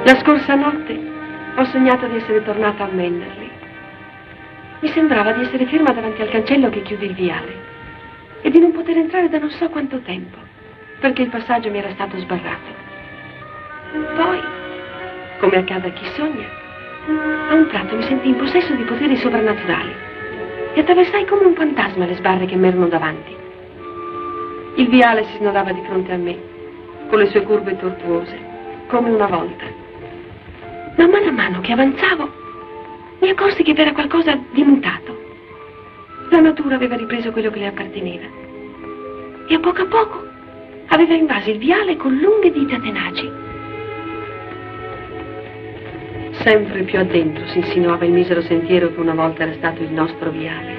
La scorsa notte ho sognato di essere tornata a Manderley. Mi sembrava di essere ferma davanti al cancello che chiude il viale e di non poter entrare da non so quanto tempo, perché il passaggio mi era stato sbarrato. Poi, come accade a chi sogna, a un tratto mi sentii in possesso di poteri sovrannaturali e attraversai come un fantasma le sbarre che mi erano davanti. Il viale si snodava di fronte a me, con le sue curve tortuose, come una volta. Ma mano a mano che avanzavo, mi accorsi che c'era qualcosa di mutato. La natura aveva ripreso quello che le apparteneva e a poco aveva invaso il viale con lunghe dita tenaci. Sempre più addentro si insinuava il misero sentiero che una volta era stato il nostro viale.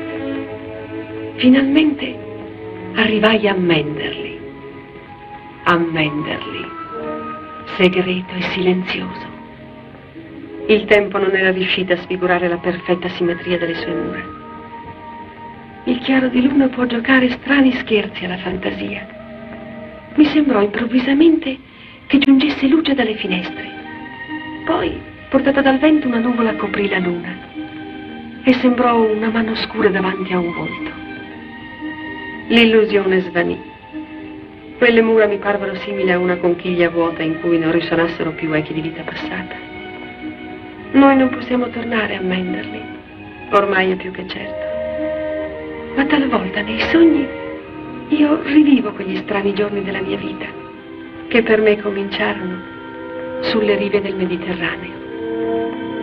Finalmente arrivai a Manderley. A Manderley, segreto e silenzioso. Il tempo non era riuscito a sfigurare la perfetta simmetria delle sue mura. Il chiaro di luna può giocare strani scherzi alla fantasia. Mi sembrò improvvisamente che giungesse luce dalle finestre. Poi, portata dal vento, una nuvola coprì la luna e sembrò una mano scura davanti a un volto. L'illusione svanì. Quelle mura mi parvero simili a una conchiglia vuota in cui non risuonassero più echi di vita passata. Noi non possiamo tornare a Manderley, ormai è più che certo. Ma talvolta nei sogni io rivivo quegli strani giorni della mia vita, che per me cominciarono sulle rive del Mediterraneo.